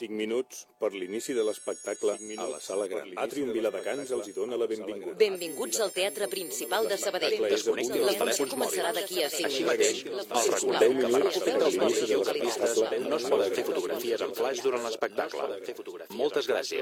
5 minuts per l'inici de l'espectacle a la Sala Gran. Atrium Viladecans els hi dona la benvinguda. Benvinguts al Teatre Principal de Sabadell. La funció començarà d'aquí a 5 Així mateix, minuts. els recordem que per respecte als nostres localistes no es poden fer fotografies en flaix durant l'espectacle. Moltes gràcies.